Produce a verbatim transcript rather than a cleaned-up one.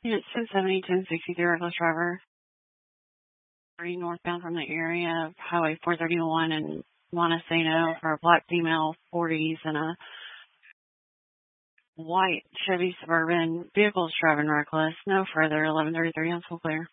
Unit ten seventy, ten sixty-three, reckless driver. Three northbound from the area of Highway four thirty-one in Montesano for a black female, forties, and a white Chevy Suburban. Vehicles driving reckless. No further. eleven thirty-three on full clear.